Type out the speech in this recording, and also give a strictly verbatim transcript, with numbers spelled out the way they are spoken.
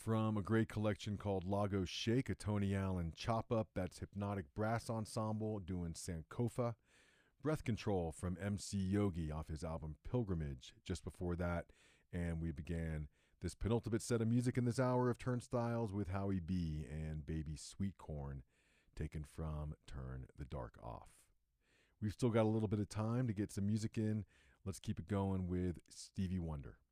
From a great collection called Lago Shake, a Tony Allen chop up, that's Hypnotic Brass Ensemble doing Sankofa. Breath Control from M C Yogi off his album Pilgrimage just before that. And we began this penultimate set of music in this hour of Turnstiles with Howie B and Baby Sweet Corn, taken from Turn the Dark Off. We've still got a little bit of time to get some music in. Let's keep it going with Stevie Wonder.